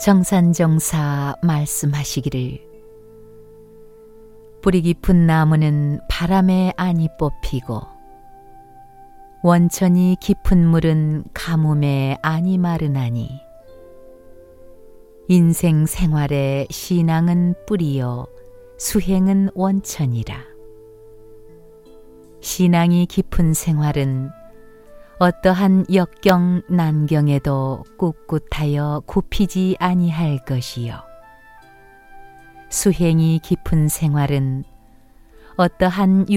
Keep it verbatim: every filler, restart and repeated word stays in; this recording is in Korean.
정산정사 말씀하시기를 뿌리 깊은 나무는 바람에 안이 뽑히고 원천이 깊은 물은 가뭄에 안이 마르나니 인생 생활의 신앙은 뿌리요 수행은 원천이라. 신앙이 깊은 생활은 어떠한 역경 난경에도 꿋꿋하여 굽히지 아니할 것이요 수행이 깊은 생활은 어떠한